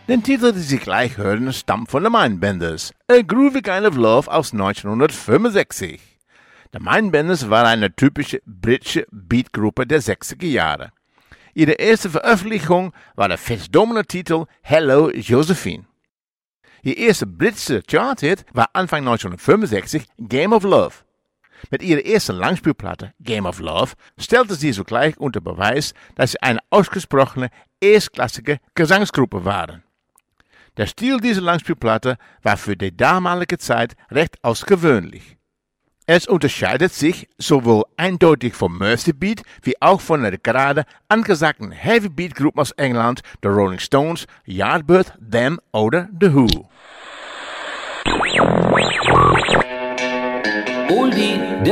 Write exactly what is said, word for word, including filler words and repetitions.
Der Titel, den Sie gleich hören, stammt von den Mindbenders, A Groovy Kind of Love aus neunzehnhundertfünfundsechzig. Die Mindbenders waren eine typische britische Beatgruppe der sechziger Jahre. Ihre erste Veröffentlichung war der festdomende Titel Hello Josephine. Ihr erster britischer Charthit war Anfang neunzehnhundertfünfundsechzig Game of Love. Mit ihrer ersten Langspielplatte Game of Love stellte sie sogleich unter Beweis, dass sie eine ausgesprochene erstklassige Gesangsgruppe waren. Der Stil dieser Langspielplatte war für die damalige Zeit recht außergewöhnlich. Es unterscheidet sich sowohl eindeutig vom Mercy Beat wie auch von der gerade angesagten Heavy Beat Gruppen aus England, The Rolling Stones, Yardbirds, Them oder The Who. Oldie